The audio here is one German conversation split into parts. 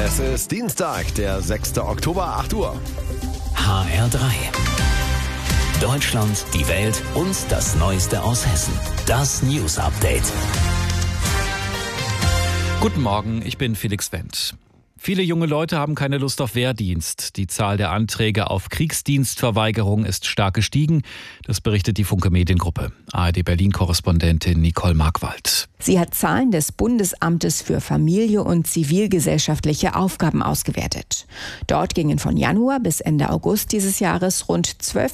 Es ist Dienstag, der 6. Oktober, 8 Uhr. HR3. Deutschland, die Welt und das Neueste aus Hessen. Das News Update. Guten Morgen, ich bin Felix Wendt. Viele junge Leute haben keine Lust auf Wehrdienst. Die Zahl der Anträge auf Kriegsdienstverweigerung ist stark gestiegen. Das berichtet die Funke Mediengruppe. ARD Berlin-Korrespondentin Nicole Markwald. Sie hat Zahlen des Bundesamtes für Familie und zivilgesellschaftliche Aufgaben ausgewertet. Dort gingen von Januar bis Ende August dieses Jahres rund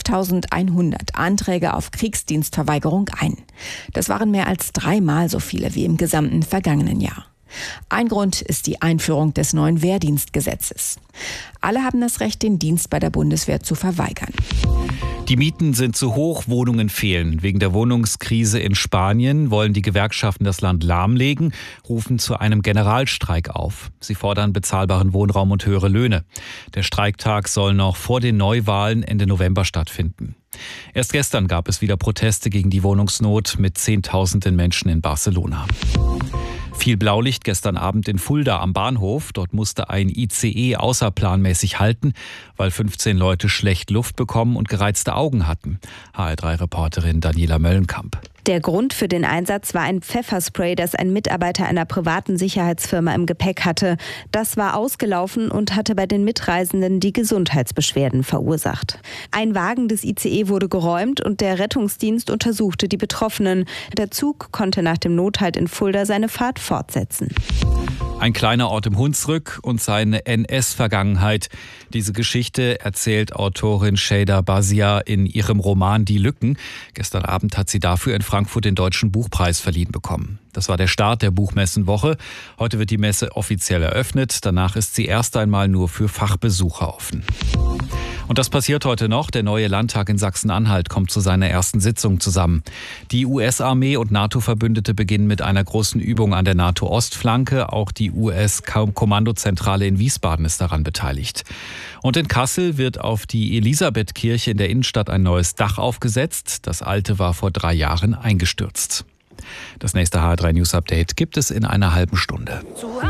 12.100 Anträge auf Kriegsdienstverweigerung ein. Das waren mehr als 3-mal so viele wie im gesamten vergangenen Jahr. Ein Grund ist die Einführung des neuen Wehrdienstgesetzes. Alle haben das Recht, den Dienst bei der Bundeswehr zu verweigern. Die Mieten sind zu hoch, Wohnungen fehlen. Wegen der Wohnungskrise in Spanien wollen die Gewerkschaften das Land lahmlegen, rufen zu einem Generalstreik auf. Sie fordern bezahlbaren Wohnraum und höhere Löhne. Der Streiktag soll noch vor den Neuwahlen Ende November stattfinden. Erst gestern gab es wieder Proteste gegen die Wohnungsnot mit Zehntausenden Menschen in Barcelona. Viel Blaulicht gestern Abend in Fulda am Bahnhof. Dort musste ein ICE außerplanmäßig halten, weil 15 Leute schlecht Luft bekommen und gereizte Augen hatten. HR3-Reporterin Daniela Möllenkamp. Der Grund für den Einsatz war ein Pfefferspray, das ein Mitarbeiter einer privaten Sicherheitsfirma im Gepäck hatte. Das war ausgelaufen und hatte bei den Mitreisenden die Gesundheitsbeschwerden verursacht. Ein Wagen des ICE wurde geräumt und der Rettungsdienst untersuchte die Betroffenen. Der Zug konnte nach dem Nothalt in Fulda seine Fahrt fortsetzen. Ein kleiner Ort im Hunsrück und seine NS-Vergangenheit. Diese Geschichte erzählt Autorin Şeyda Bazia in ihrem Roman Die Lücken. Gestern Abend hat sie dafür in Frankfurt den Deutschen Buchpreis verliehen bekommen. Das war der Start der Buchmessenwoche. Heute wird die Messe offiziell eröffnet. Danach ist sie erst einmal nur für Fachbesucher offen. Und das passiert heute noch. Der neue Landtag in Sachsen-Anhalt kommt zu seiner ersten Sitzung zusammen. Die US-Armee und NATO-Verbündete beginnen mit einer großen Übung an der NATO-Ostflanke. Auch die US-Kommandozentrale in Wiesbaden ist daran beteiligt. Und in Kassel wird auf die Elisabethkirche in der Innenstadt ein neues Dach aufgesetzt. Das alte war vor 3 Jahren eingestürzt. Das nächste HR3 News Update gibt es in einer halben Stunde.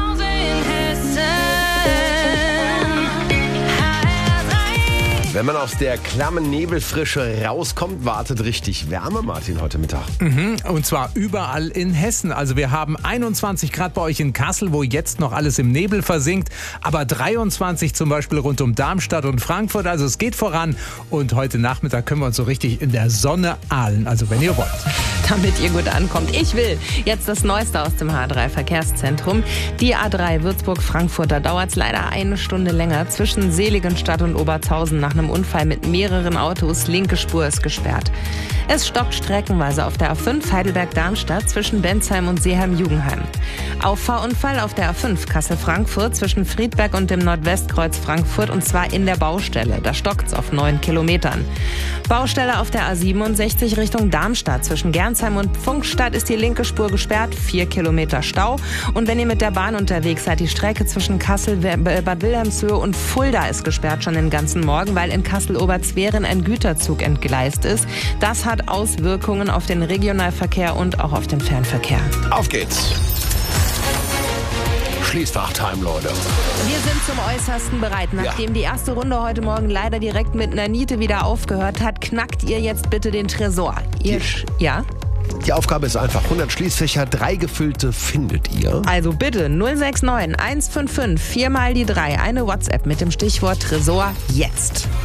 Wenn man aus der klammen Nebelfrische rauskommt, wartet richtig Wärme, Martin, heute Mittag. Und zwar überall in Hessen. Also wir haben 21 Grad bei euch in Kassel, wo jetzt noch alles im Nebel versinkt. Aber 23 zum Beispiel rund um Darmstadt und Frankfurt. Also es geht voran. Und heute Nachmittag können wir uns so richtig in der Sonne ahlen. Also wenn ihr wollt. Damit ihr gut ankommt. Ich will jetzt das Neueste aus dem H3-Verkehrszentrum. Die A3 Würzburg-Frankfurt, da dauert es leider 1 Stunde länger. Zwischen Seligenstadt und Obertshausen nach einem Unfall mit mehreren Autos. Linke Spur ist gesperrt. Es stockt streckenweise auf der A5 Heidelberg-Darmstadt zwischen Bensheim und Seeheim-Jugenheim. Auffahrunfall auf der A5 Kassel-Frankfurt zwischen Friedberg und dem Nordwestkreuz Frankfurt, und zwar in der Baustelle. Da stockt's auf 9 Kilometern. Baustelle auf der A67 Richtung Darmstadt. Zwischen Gernsheim und Pfungstadt ist die linke Spur gesperrt. 4 Kilometer Stau. Und wenn ihr mit der Bahn unterwegs seid, die Strecke zwischen Kassel, Bad Wilhelmshöhe und Fulda ist gesperrt schon den ganzen Morgen, weil in Kassel-Oberzweren ein Güterzug entgleist ist. Das hat Auswirkungen auf den Regionalverkehr und auch auf den Fernverkehr. Auf geht's. Schließfach-Time, Leute. Wir sind zum Äußersten bereit. Nachdem die erste Runde heute Morgen leider direkt mit einer Niete wieder aufgehört hat, knackt ihr jetzt bitte den Tresor. Ja? Die Aufgabe ist einfach: 100 Schließfächer, 3 gefüllte findet ihr. Also bitte 069 155 4 mal die 3. Eine WhatsApp mit dem Stichwort Tresor jetzt.